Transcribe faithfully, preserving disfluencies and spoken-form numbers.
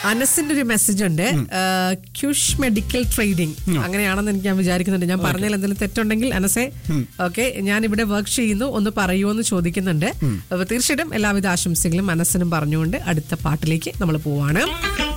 അനസിന്റെ ഒരു മെസ്സേജ് ഉണ്ട്. ക്യൂഷ് medical trading അങ്ങനെയാണെന്ന് എനിക്ക് ഞാൻ വിചാരിക്കുന്നുണ്ട്. ഞാൻ പറഞ്ഞാൽ എന്തെങ്കിലും തെറ്റുണ്ടെങ്കിൽ അനസെ ഓക്കെ, ഞാൻ ഇവിടെ വർക്ക് ചെയ്യുന്നു ഒന്ന് പറയുമോ എന്ന് ചോദിക്കുന്നുണ്ട്. തീർച്ചയായിട്ടും എല്ലാവിധ ആശംസകളും മനസ്സിനും പറഞ്ഞുകൊണ്ട് അടുത്ത പാട്ടിലേക്ക് നമ്മൾ പോവാണ്.